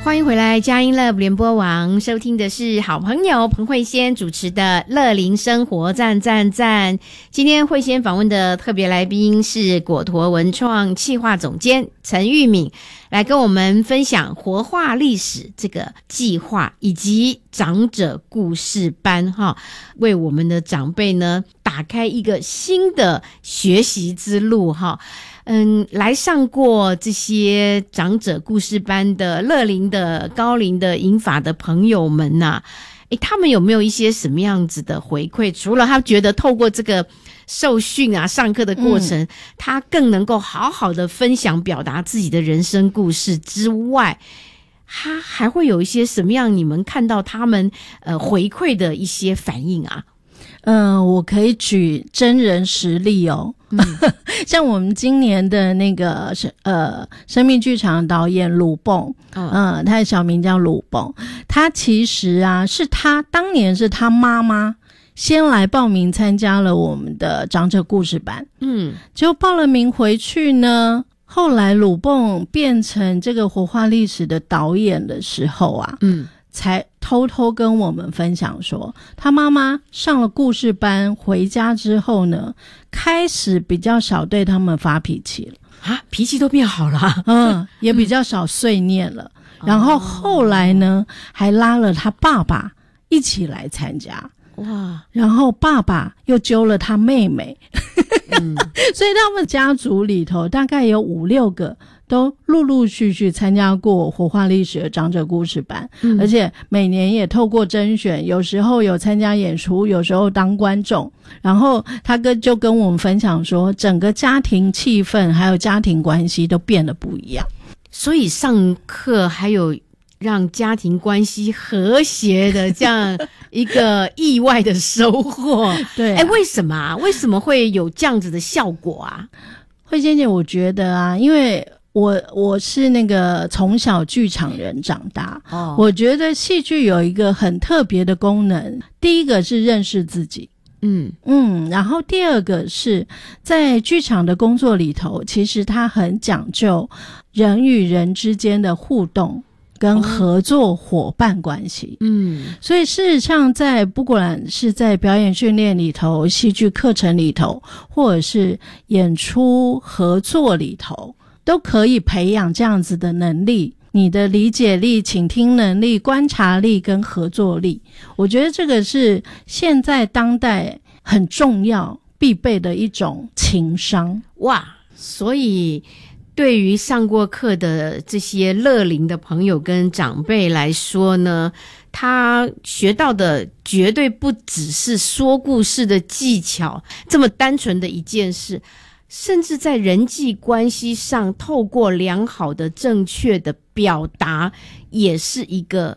欢迎回来佳音乐联播网，收听的是好朋友彭慧仙主持的乐龄生活赞赞赞。今天慧仙访问的特别来宾是果陀文创企划总监陈玉敏，来跟我们分享活化历史这个计划以及长者故事班为我们的长辈呢打开一个新的学习之路来上过这些长者故事班的乐龄的高龄的银发的朋友们他们有没有一些什么样子的回馈？除了他觉得透过这个受训上课的过程，他更能够好好的分享表达自己的人生故事之外，他还会有一些什么样你们看到他们回馈的一些反应啊？ 我可以举真人实例像我们今年的那个生命剧场导演鲁蹦，他的小名叫鲁蹦，他其实是他当年是他妈妈先来报名参加了我们的长者故事班，结果报了名回去呢，后来鲁蹦变成这个活化历史的导演的时候才偷偷跟我们分享说，他妈妈上了故事班回家之后呢，开始比较少对他们发脾气了脾气都变好了也比较少碎念了然后后来呢还拉了他爸爸一起来参加哇！ 然后爸爸又揪了他妹妹所以他们家族里头大概有5-6个都陆陆续续参加过活化历史的长者故事班，而且每年也透过甄选，有时候有参加演出，有时候当观众。然后他就跟我们分享说，整个家庭气氛还有家庭关系都变得不一样。 所以上课还有让家庭关系和谐的这样一个意外的收获对为什么为什么会有这样子的效果慧仙姐，我觉得因为我是那个从小剧场人长大我觉得戏剧有一个很特别的功能，第一个是认识自己然后第二个是在剧场的工作里头，其实它很讲究人与人之间的互动跟合作伙伴关系所以事实上不管是在表演训练里头，戏剧课程里头，或者是演出合作里头，都可以培养这样子的能力，你的理解力、倾听能力、观察力跟合作力，我觉得这个是现在当代很重要必备的一种情商哇！所以对于上过课的这些乐龄的朋友跟长辈来说呢，他学到的绝对不只是说故事的技巧这么单纯的一件事，甚至在人际关系上透过良好的正确的表达也是一个